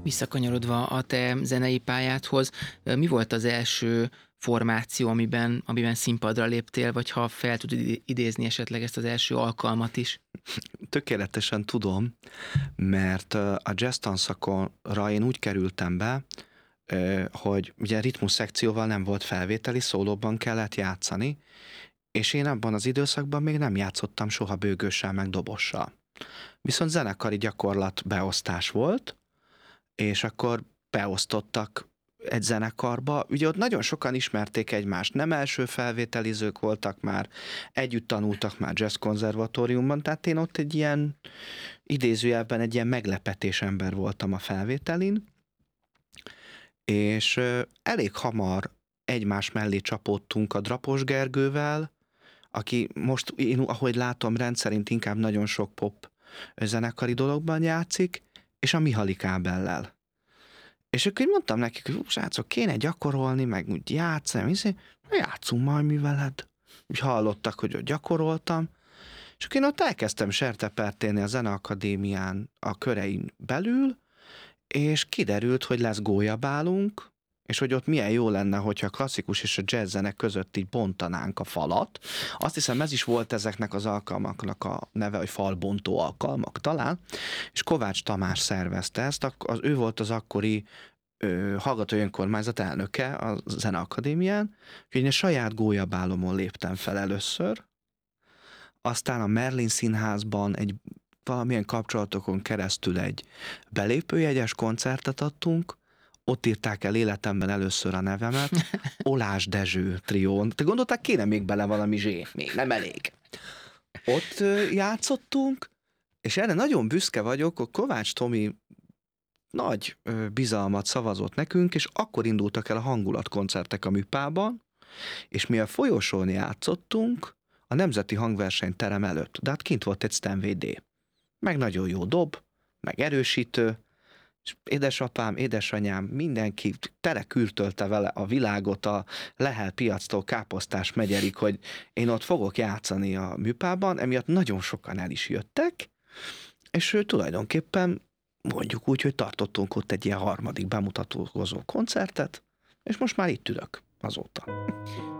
Visszakanyarodva a te zenei pályádhoz, mi volt az első formáció, amiben színpadra léptél, vagy ha fel tudod idézni esetleg ezt az első alkalmat is? Tökéletesen tudom, mert a jazz tanszakra én úgy kerültem be, hogy ugye ritmus szekcióval nem volt felvételi, szólóban kellett játszani, és én abban az időszakban még nem játszottam soha bőgőssel meg dobossal. Viszont zenekari gyakorlat beosztás volt, és akkor beosztottak egy zenekarba. Ugye ott nagyon sokan ismerték egymást, nem első felvételizők voltak már, együtt tanultak már jazz konzervatóriumban, tehát én ott egy ilyen idézőjelben egy ilyen meglepetés ember voltam a felvételin, és elég hamar egymás mellé csapódtunk a Drapos Gergővel, aki most, én ahogy látom, rendszerint inkább nagyon sok pop zenekari dologban játszik, és a Mihaly Kábellel. És akkor így mondtam nekik, hogy srácok, kéne gyakorolni, meg úgy játszani, játszunk majd mi veled. Úgy hallottak, hogy gyakoroltam, és akkor én ott elkezdtem sertepertélni a Zeneakadémián a körein belül, és kiderült, hogy lesz gólyabálunk, és hogy ott milyen jó lenne, hogyha a klasszikus és a jazz zene között így bontanánk a falat. Azt hiszem, ez is volt ezeknek az alkalmaknak a neve, hogy falbontó alkalmak talán, és Kovács Tamás szervezte ezt, ő volt az akkori Hallgató Önkormányzat elnöke a Zeneakadémián, úgyhogy én a saját gólyabálomon léptem fel először, aztán a Merlin Színházban valamilyen kapcsolatokon keresztül egy belépőjegyes koncertet adtunk, ott írták el életemben először a nevemet, Olás Dezső trión. Te gondolták, kéne még bele valami még nem elég. Ott játszottunk, és erre nagyon büszke vagyok, hogy Kovács Tomi nagy bizalmat szavazott nekünk, és akkor indultak el a hangulatkoncertek a Műpában, és mi a folyosón játszottunk a Nemzeti Hangversenyterem előtt, de hát kint volt egy Stanway D. Meg nagyon jó dob, meg erősítő, és édesapám, édesanyám, mindenki telekürtölte vele a világot a Lehel piactól Káposztás megyerig, hogy én ott fogok játszani a Műpában, emiatt nagyon sokan el is jöttek, és ő tulajdonképpen mondjuk úgy, hogy tartottunk ott egy ilyen harmadik bemutatkozó koncertet, és most már itt ülök azóta.